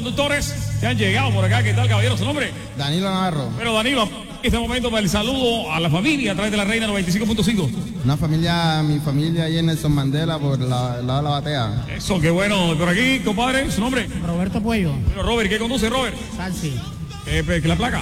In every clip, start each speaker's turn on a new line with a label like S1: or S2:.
S1: conductores que han llegado por acá. ¿Qué tal, caballero? ¿Su nombre?
S2: Danilo Navarro.
S1: Pero Danilo, en este momento para el saludo a la familia a través de la Reina 95.5.
S2: Mi familia ahí en Nelson Mandela por el lado de la batea.
S1: Eso, qué bueno. Por aquí, compadre, ¿su nombre?
S3: Roberto Puello.
S1: Bueno, Robert, ¿qué conduce, Robert?
S3: Salsi.
S1: ¿Qué la placa?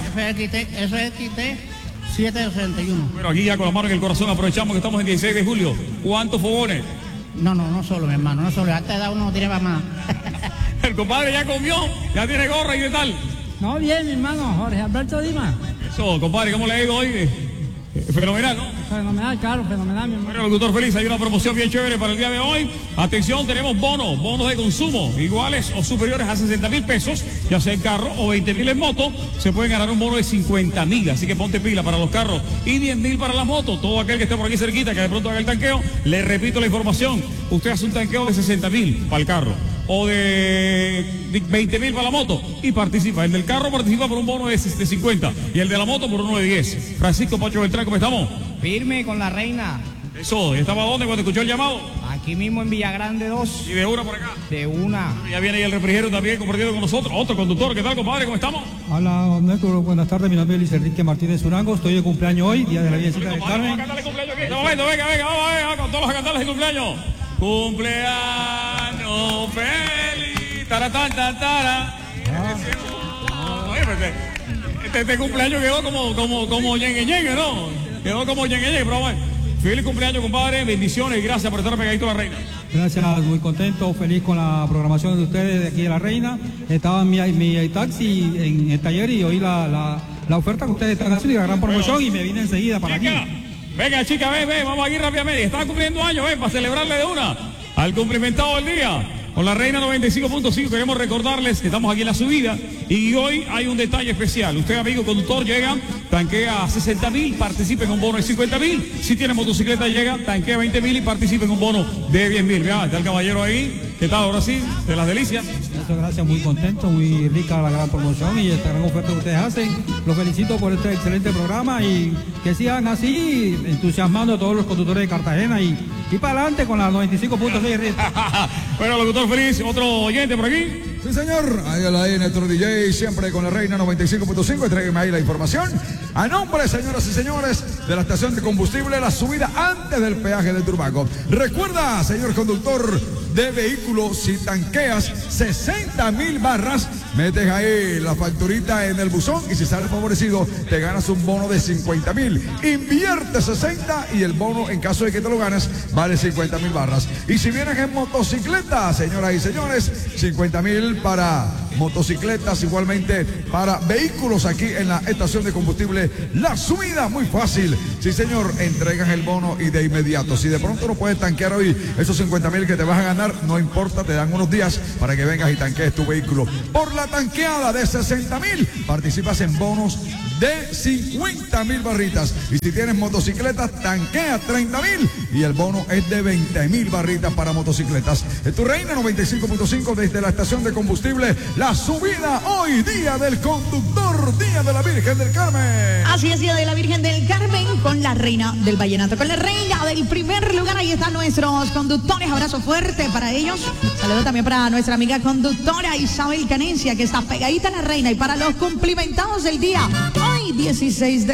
S3: FXT 761.
S1: Bueno, aquí ya con la mano en el corazón aprovechamos que estamos en 16 de julio. ¿Cuántos fogones?
S3: No solo, mi hermano, no solo. A esta edad uno no tiene para más.
S1: El compadre ya comió, ya tiene gorra y qué tal.
S3: No, bien, mi hermano, Jorge Alberto Dimas.
S1: Eso, compadre, ¿cómo le ha ido hoy? Fenomenal, ¿no?
S3: Fenomenal, claro, fenomenal, mi hermano.
S1: Bueno, locutor feliz, hay una promoción bien chévere para el día de hoy. Atención, tenemos bonos de consumo iguales o superiores a 60,000 pesos, ya sea en carro o 20,000 en moto. Se pueden ganar un bono de 50,000, así que ponte pila para los carros y 10,000 para las motos. Todo aquel que esté por aquí cerquita, que de pronto haga el tanqueo, le repito la información. Usted hace un tanqueo de 60,000 para el carro o de 20,000 para la moto y participa. El del carro participa por un bono de 50 y el de la moto por uno de 10. Francisco Pacho Beltrán, ¿cómo estamos?
S4: Firme con la Reina.
S1: Eso, ¿estaba dónde cuando escuchó el llamado?
S4: Aquí mismo en Villagrande 2.
S1: Y de una por acá.
S4: De una.
S1: Ya viene ahí el refrigerio también compartido con nosotros. Otro conductor, ¿qué tal, compadre? ¿Cómo estamos?
S5: Hola, Néstor, buenas tardes. Mi nombre es Luis Enrique Martínez Urango. Estoy de cumpleaños hoy, día de la Virgencita del Carmen.
S1: Vamos a cantarle cumpleaños aquí. Un momento, venga, vamos a ver, con todos los cantarles de cumpleaños. Cumpleaños feliz. Taratán, tara. Oye, pues este cumpleaños quedó como ñengue, ¿no? Quedó como ñengue, pero bueno. Feliz cumpleaños, compadre. Bendiciones y gracias por estar pegadito a la Reina.
S5: Gracias, muy contento, feliz con la programación de ustedes de aquí de la Reina. Estaba en mi taxi en el taller y oí la oferta que ustedes están haciendo y la gran promoción y me vine enseguida para aquí.
S1: Venga, chica, ven, vamos aquí rápidamente. Está cumpliendo años, ven, para celebrarle de una al cumplimentado del día. Con la Reina 95.5 queremos recordarles que estamos aquí en la subida y hoy hay un detalle especial. Usted, amigo conductor, llega, tanquea 60,000, participe en un bono de 50,000. Si tiene motocicleta, llega, tanquea 20,000 y participe en un bono de 10,000. Vean, está el caballero ahí. ¿Qué tal ahora sí? De las delicias.
S5: Muchas gracias, muy contento, muy rica la gran promoción y esta gran oferta que ustedes hacen. Los felicito por este excelente programa y que sigan así entusiasmando a todos los conductores de Cartagena y para adelante con la 95.6.
S1: Bueno, locutor feliz, otro oyente por aquí.
S6: Sí, señor. Ahí a la nuestro DJ, siempre con la Reina 95.5. Tráigame ahí la información. A nombre, señoras y señores, de la estación de combustible, la subida antes del peaje de Turbaco. Recuerda, señor conductor de vehículos, si tanqueas 60,000 barras, metes ahí la facturita en el buzón y si sales favorecido, te ganas un bono de 50,000. Invierte 60 y el bono, en caso de que te lo ganes, vale 50,000 barras. Y si vienes en motocicleta, señoras y señores, 50,000 para motocicletas, igualmente para vehículos aquí en la estación de combustible. La subida muy fácil. Sí, señor, entregas el bono y de inmediato. Si de pronto no puedes tanquear hoy esos 50,000 que te vas a ganar, no importa, te dan unos días para que vengas y tanquees tu vehículo. Por la tanqueada de 60,000, participas en bonos de 50,000 barritas. Y si tienes motocicletas, tanquea 30,000 y el bono es de 20,000 barritas para motocicletas. En tu Reina 95.5 desde la estación de combustible. La subida hoy, Día del Conductor, Día de la Virgen del Carmen.
S7: Así es, Día de la Virgen del Carmen con la Reina del Vallenato, con la Reina del primer lugar. Ahí están nuestros conductores. Abrazo fuerte para ellos. Saludo también para nuestra amiga conductora Isabel Canencia, que está pegadita a la Reina. Y para los cumplimentados del día, hoy 16 de